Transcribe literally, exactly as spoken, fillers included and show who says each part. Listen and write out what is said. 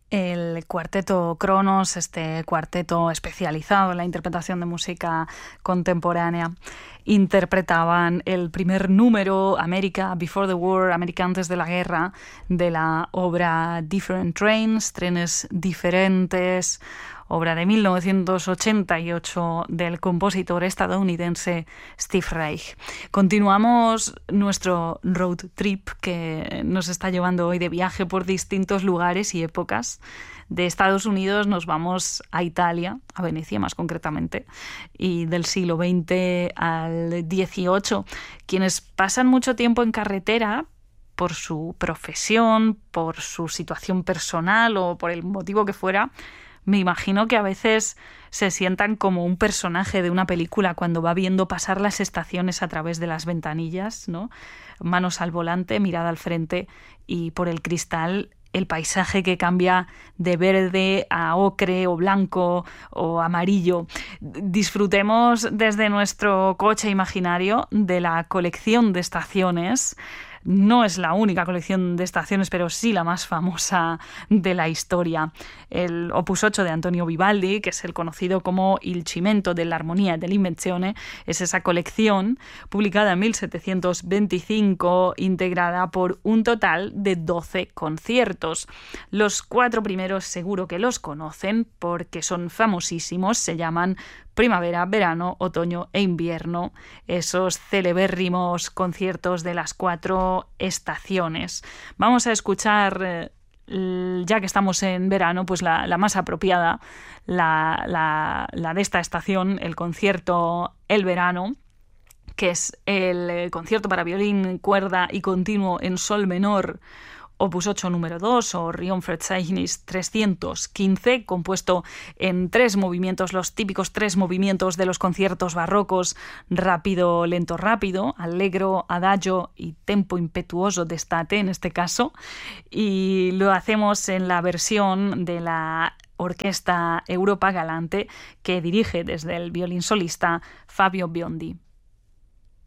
Speaker 1: El cuarteto Cronos, este cuarteto especializado en la interpretación de música contemporánea, interpretaban el primer número, America Before the War, América antes de la guerra, de la obra Different Trains, trenes diferentes, obra de mil novecientos ochenta y ocho del compositor estadounidense Steve Reich. Continuamos nuestro road trip que nos está llevando hoy de viaje por distintos lugares y épocas. De Estados Unidos nos vamos a Italia, a Venecia más concretamente, y del siglo veinte al dieciocho. Quienes pasan mucho tiempo en carretera por su profesión, por su situación personal o por el motivo que fuera, me imagino que a veces se sientan como un personaje de una película cuando va viendo pasar las estaciones a través de las ventanillas, ¿no? Manos al volante, mirada al frente y por el cristal el paisaje que cambia de verde a ocre o blanco o amarillo. Disfrutemos desde nuestro coche imaginario de la colección de estaciones. No es la única colección de estaciones, pero sí la más famosa de la historia. El Opus ocho de Antonio Vivaldi, que es el conocido como Il Cimento dell'Armonia e dell'Invenzione, es esa colección publicada en mil setecientos veinticinco, integrada por un total de doce conciertos. Los cuatro primeros seguro que los conocen porque son famosísimos, se llaman Primavera, Verano, Otoño e Invierno, esos celebérrimos conciertos de las cuatro estaciones. Vamos a escuchar, eh, ya que estamos en verano, pues la, la más apropiada, la, la, la de esta estación, el concierto El Verano, que es el concierto para violín, cuerda y continuo en sol menor, Opus ocho número dos o Rheinverzeichnis trescientos quince, compuesto en tres movimientos, los típicos tres movimientos de los conciertos barrocos: rápido, lento, rápido, allegro, adagio y tempo impetuoso d'estate en este caso. Y lo hacemos en la versión de la Orquesta Europa Galante, que dirige desde el violín solista Fabio Biondi.